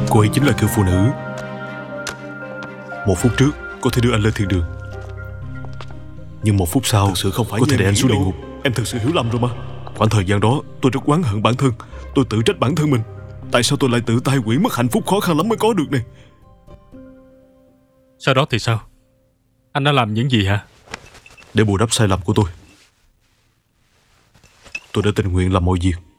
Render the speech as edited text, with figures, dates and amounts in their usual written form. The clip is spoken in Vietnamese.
Cô ấy chính là kiểu phụ nữ 1 phút trước có thể đưa anh lên thiên đường, nhưng 1 phút sau Thực sự không phải có như thể em đẩy anh nghĩ xuống địa đâu. ngục. Em thực sự hiểu lầm rồi mà. Khoảng thời gian đó tôi rất oán hận bản thân. Tôi tự trách bản thân mình. Tại sao tôi lại tự tai hủy mất hạnh phúc khó khăn lắm mới có được này? Sau đó thì sao? Anh đã làm những gì hả? Để bù đắp sai lầm của tôi đã tình nguyện làm mọi việc.